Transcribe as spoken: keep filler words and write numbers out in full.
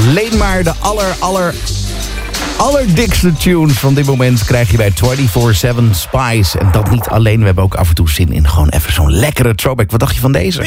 Alleen maar de aller, aller, allerdikste tunes van dit moment krijg je bij vierentwintig zeven Spice. En dat niet alleen, we hebben ook af en toe zin in gewoon even zo'n lekkere throwback. Wat dacht je van deze?